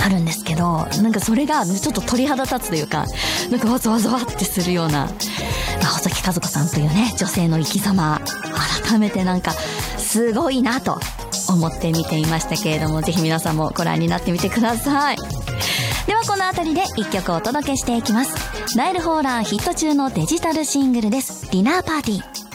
あるんですけど、なんかそれがちょっと鳥肌立つというか、なんかわざわざわってするような、細木数子さんというね、女性の生き様、改めてなんかすごいなと思って見ていましたけれども、ぜひ皆さんもご覧になってみてください。ではこのあたりで一曲お届けしていきます。ナイル・ホーラーヒット中のデジタルシングルです。ディナーパーティー。